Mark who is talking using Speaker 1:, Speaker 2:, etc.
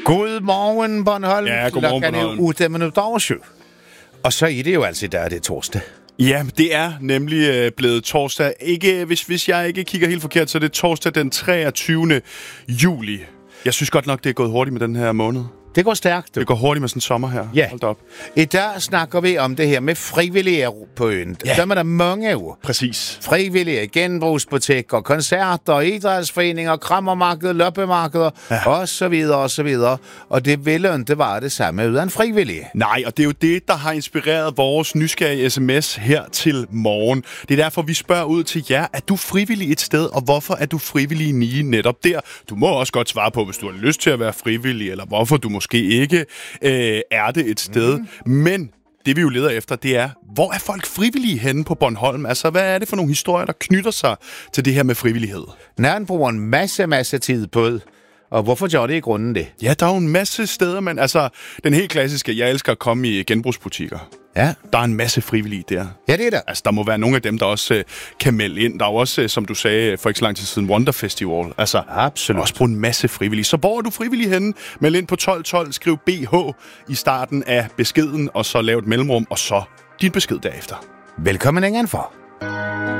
Speaker 1: God morgen, Bornholm.
Speaker 2: Ja, god morgen, Bornholm.
Speaker 1: Klokken er 8:07. Og så er det jo altså der, det er torsdag.
Speaker 2: Ja, det er nemlig blevet torsdag. Ikke, hvis jeg ikke kigger helt forkert, så er det torsdag den 23. juli. Jeg synes godt nok, det er gået hurtigt med den her måned.
Speaker 1: Det går stærkt, du.
Speaker 2: Det går hurtigt med sådan en sommer her.
Speaker 1: Ja.
Speaker 2: Hold da op.
Speaker 1: I dag snakker vi om det her med frivillige på øen.
Speaker 2: Ja.
Speaker 1: Der er der mange ord.
Speaker 2: Præcis.
Speaker 1: Frivillige, genbrugsbutikker, koncerter, idrætsforeninger, krammermarkeder, loppemarkeder, og så videre, og så videre. Og det ville ikke være det samme uden frivillige.
Speaker 2: Nej, og det er jo det, der har inspireret vores nysgerrige sms her til morgen. Det er derfor, vi spørger ud til jer. Er du frivillig et sted, og hvorfor er du frivillig lige netop der? Du må også godt svare på, hvis du har lyst til at være frivillig, eller hvorfor du måske ikke er det et sted. Men det, vi jo leder efter, det er, hvor er folk frivillige henne på Bornholm? Altså, hvad er det for nogle historier, der knytter sig til det her med frivillighed?
Speaker 1: Næren bruger en masse tid på det. Og hvorfor gør det i grunden det?
Speaker 2: Ja, der er jo en masse steder, men altså, den helt klassiske, jeg elsker at komme i genbrugsbutikker.
Speaker 1: Ja.
Speaker 2: Der er en masse frivillige der.
Speaker 1: Ja, det er der.
Speaker 2: Altså, der må være nogle af dem, der også kan melde ind. Der er jo også, som du sagde for ikke så lang tid siden, Wonder Festival. Altså,
Speaker 1: absolut.
Speaker 2: Også på en masse frivillige. Så hvor er du frivillig henne? Meld ind på 1212, skriv BH i starten af beskeden, og så lav et mellemrum, og så din besked derefter.
Speaker 1: Velkommen indenfor.